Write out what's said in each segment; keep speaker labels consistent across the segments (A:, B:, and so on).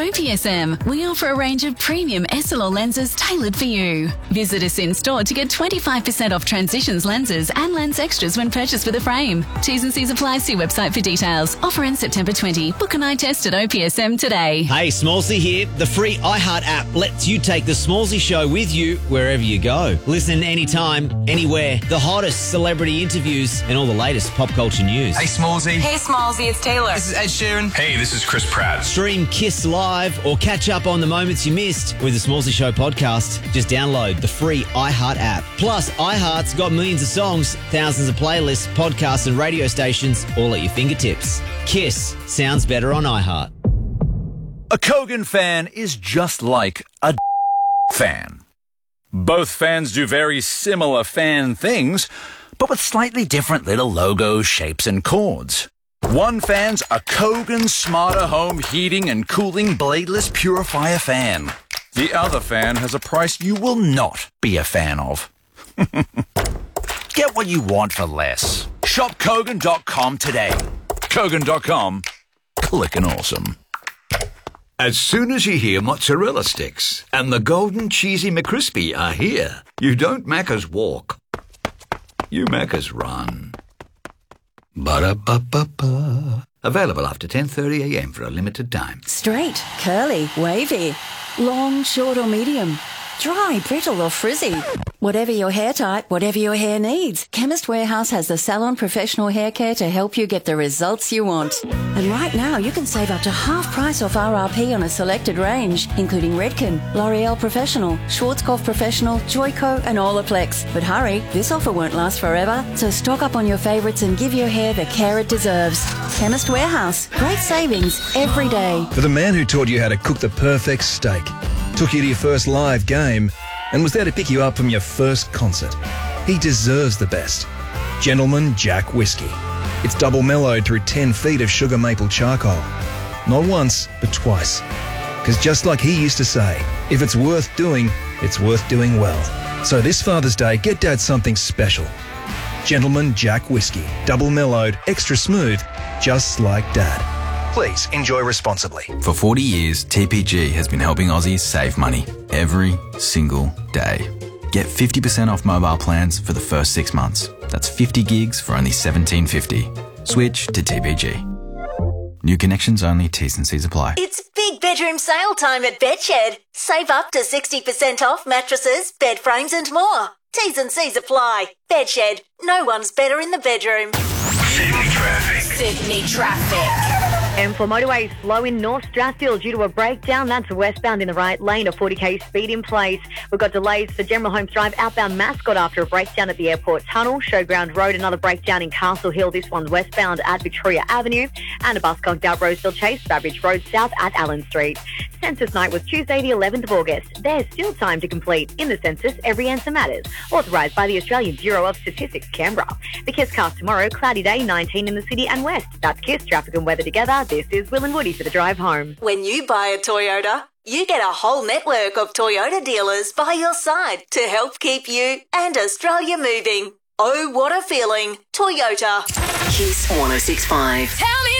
A: OPSM, we offer a range of premium SLR lenses tailored for you. Visit us in store to get 25% off Transitions lenses and lens extras when purchased with a frame. T's and C's apply. See website for details. Offer ends September 20. Book an eye test at OPSM today.
B: Hey, Smallsy here. The free iHeart app lets you take the Smallsy show with you wherever you go. Listen anytime, anywhere. The hottest celebrity interviews and all the latest pop culture news.
C: Hey, Smallsy.
D: Hey, Smallsy, it's Taylor.
C: This is Ed Sheeran.
E: Hey, this is Chris Pratt.
B: Stream Kiss Live or catch up on the moments you missed with the Smallsy Show podcast. Just download the free iHeart app. Plus, iHeart's got millions of songs, thousands of playlists, podcasts and radio stations all at your fingertips. Kiss sounds better on iHeart.
F: A Kogan fan is just like a fan. Both fans do very similar fan things, but with slightly different little logos, shapes and chords. One fan's a Kogan Smarter Home Heating and Cooling Bladeless Purifier fan. The other fan has a price you will not be a fan of. Get what you want for less. Shop Kogan.com today. Kogan.com. Clickin' awesome.
G: As soon as you hear mozzarella sticks and the golden cheesy McCrispy are here, you don't Macca's walk. You Macca's run. Ba-da-ba-ba-ba. Available after 10:30 a.m. for a limited time.
H: Straight, curly, wavy, long, short or medium, dry, brittle or frizzy. Whatever your hair type, whatever your hair needs, Chemist Warehouse has the salon professional hair care to help you get the results you want. And right now you can save up to half price off RRP on a selected range, including Redken, L'Oreal Professional, Schwarzkopf Professional, Joico and Olaplex. But hurry, this offer won't last forever, so stock up on your favourites and give your hair the care it deserves. Chemist Warehouse. Great savings every day.
I: For the man who taught you how to cook the perfect steak, took you to your first live game, and was there to pick you up from your first concert. He deserves the best. Gentleman Jack Whiskey. It's double mellowed through 10 feet of sugar maple charcoal. Not once, but twice. Because just like he used to say, if it's worth doing, it's worth doing well. So this Father's Day, get Dad something special. Gentleman Jack Whiskey. Double mellowed, extra smooth, just like Dad. Please enjoy responsibly.
C: For 40 years, TPG has been helping Aussies save money every single day. Get 50% off mobile plans for the first 6 months. That's 50 gigs for only $17.50. Switch to TPG. New connections only, T's and C's apply.
J: It's big bedroom sale time at Bedshed. Save up to 60% off mattresses, bed frames and more. T's and C's apply. Bedshed. No one's better in the bedroom.
E: Sydney traffic.
D: Sydney traffic.
K: M4 motorway slow in North Strathfield due to a breakdown. That's westbound in the right lane, a 40k speed in place. We've got delays for General Holmes Drive outbound Mascot after a breakdown at the airport tunnel. Showground Road, another breakdown in Castle Hill. This one's westbound at Victoria Avenue. And a bus conked out Rosedale Chase, Babbage Road south at Allen Street. Census night was Tuesday the 11th of August. There's still time to complete. In the census, every answer matters. Authorised by the Australian Bureau of Statistics, Canberra. The KISS cast tomorrow, cloudy day, 19 in the city and west. That's KISS, traffic and weather together. This is Will and Woody for the drive home.
J: When you buy a Toyota, you get a whole network of Toyota dealers by your side to help keep you and Australia moving. Oh, what a feeling. Toyota.
D: Kiss 106.5.
A: Tell me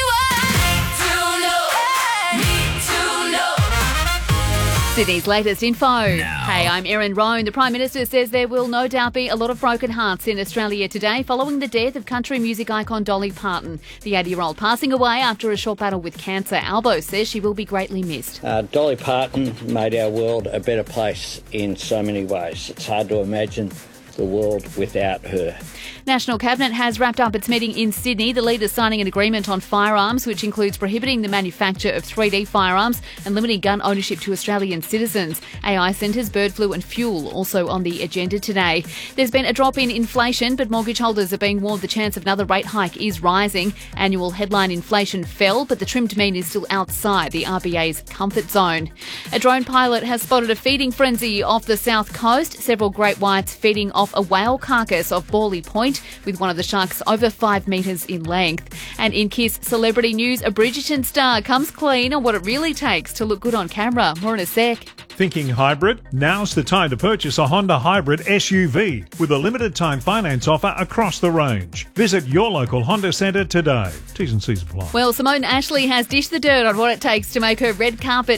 A: Sydney's latest info. Hey, I'm Erin Roan. The Prime Minister says there will no doubt be a lot of broken hearts in Australia today following the death of country music icon Dolly Parton. The 80-year-old passing away after a short battle with cancer. Albo says she will be greatly missed.
L: Dolly Parton made our world a better place in so many ways. It's hard to imagine the world without her.
A: National Cabinet has wrapped up its meeting in Sydney. The leaders signing an agreement on firearms, which includes prohibiting the manufacture of 3D firearms and limiting gun ownership to Australian citizens. AI centres, bird flu and fuel also on the agenda today. There's been a drop in inflation, but mortgage holders are being warned the chance of another rate hike is rising. Annual headline inflation fell, but the trimmed mean is still outside the RBA's comfort zone. A drone pilot has spotted a feeding frenzy off the south coast. Several great whites feeding off a whale carcass off Borley Point, with one of the sharks over 5 metres in length. And in KISS celebrity news, a Bridgerton star comes clean on what it really takes to look good on camera. More in a sec.
M: Thinking hybrid? Now's the time to purchase a Honda Hybrid SUV with a limited time finance offer across the range. Visit your local Honda Centre today. T's and C's apply.
A: Well, Simone Ashley has dished the dirt on what it takes to make her red carpet